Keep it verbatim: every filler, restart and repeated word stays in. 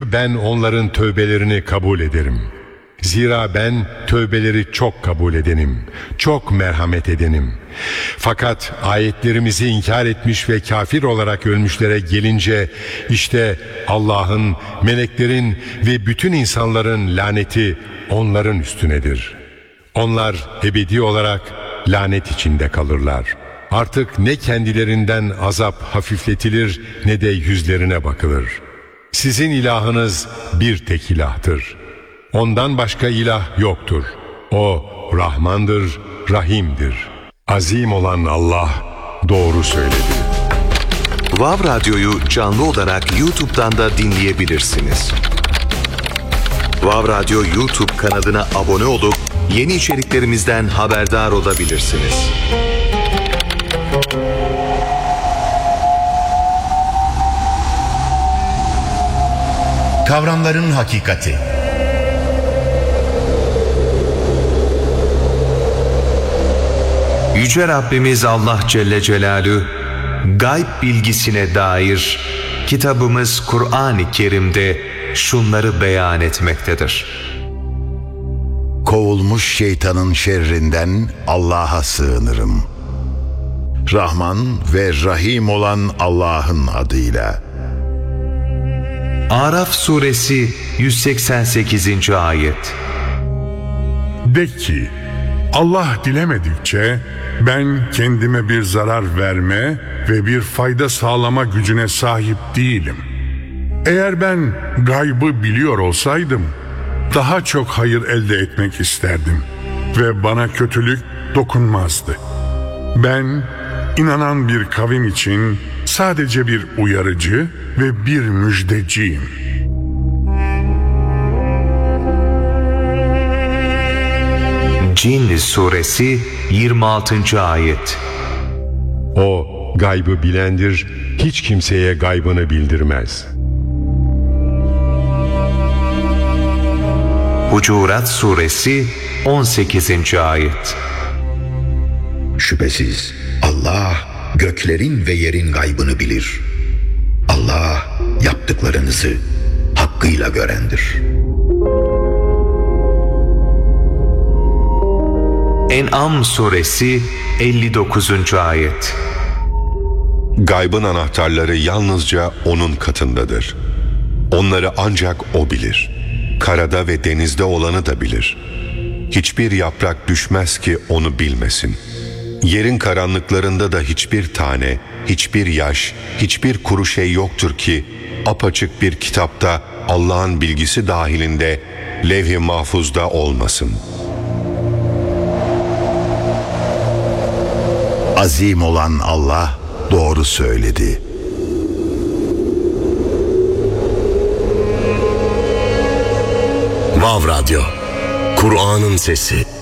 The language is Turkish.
Çünkü ben onların tövbelerini kabul ederim. Zira ben tövbeleri çok kabul edenim, çok merhamet edenim. Fakat ayetlerimizi inkar etmiş ve kafir olarak ölmüşlere gelince işte Allah'ın, meleklerin ve bütün insanların laneti onların üstünedir. Onlar ebedi olarak lanet içinde kalırlar. Artık ne kendilerinden azap hafifletilir ne de yüzlerine bakılır. Sizin ilahınız bir tek ilahtır. Ondan başka ilah yoktur. O Rahmandır, Rahim'dir. Azim olan Allah doğru söyledi. Vav Radyo'yu canlı olarak YouTube'dan da dinleyebilirsiniz. Vav Radyo YouTube kanalına abone olup yeni içeriklerimizden haberdar olabilirsiniz. Kavramların hakikati. Yüce Rabbimiz Allah Celle Celaluhu gayb bilgisine dair kitabımız Kur'an-ı Kerim'de şunları beyan etmektedir. Kovulmuş şeytanın şerrinden Allah'a sığınırım. Rahman ve Rahim olan Allah'ın adıyla. Araf suresi yüz seksen sekizinci ayet. De ki, Allah dilemedikçe ben kendime bir zarar verme ve bir fayda sağlama gücüne sahip değilim. Eğer ben gaybı biliyor olsaydım daha çok hayır elde etmek isterdim ve bana kötülük dokunmazdı. Ben inanan bir kavim için sadece bir uyarıcı ve bir müjdeciyim. Cin suresi yirmi altıncı ayet. O gaybı bilendir, hiç kimseye gaybını bildirmez. Hucurat suresi on sekizinci ayet. Şüphesiz Allah göklerin ve yerin gaybını bilir. Allah yaptıklarınızı hakkıyla görendir. En'am suresi elli dokuzuncu ayet. Gaybın anahtarları yalnızca O'nun katındadır. Onları ancak O bilir. Karada ve denizde olanı da bilir. Hiçbir yaprak düşmez ki onu bilmesin. Yerin karanlıklarında da hiçbir tane, hiçbir yaş, hiçbir kuru şey yoktur ki apaçık bir kitapta Allah'ın bilgisi dahilinde levh-i mahfuzda olmasın. Azim olan Allah doğru söyledi. Vav Radyo, Kur'an'ın sesi.